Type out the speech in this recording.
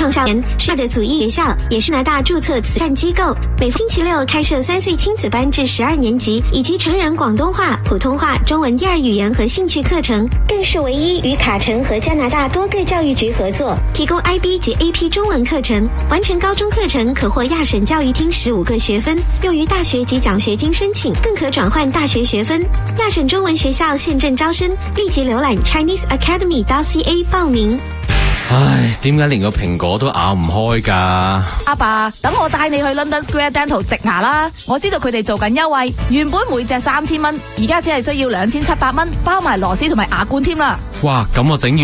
创校园是的祖义学校，也是加拿大注册慈善机构。每星期六开设3岁亲子班至12年级，以及成人广东话、普通话、中文第二语言和兴趣课程，更是唯一与卡城和加拿大多个教育局合作，提供 IB 及 AP 中文课程。完成高中课程可获亚省教育厅15个学分，用于大学及奖学金申請，更可轉換大學學分。亞省中文學校現正招生，立即瀏覽 ChineseAcademy.ca 報名。 唉，點解連個蘋果都咬唔開㗎？ 阿爸，等我帶你去 London Square Dental 植牙啦！我知道佢哋做緊優惠，原本每隻3000蚊，而家只係需要2700蚊，包埋螺絲同埋牙冠添啦。 哇，咁我整完